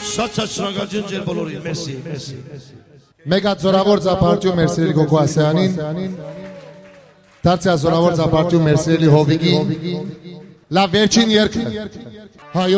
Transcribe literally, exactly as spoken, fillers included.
Շատ-շատ շնորհակալություն ձեր բոլորին, մերսի, մերսի։ Մեգա զորավոր ծափարտյուն Մերսելի Գոգոասյանին, դարձյալ զորավոր ծափարտյուն Մերսելի Հովիգին, լավ վերջին երգը։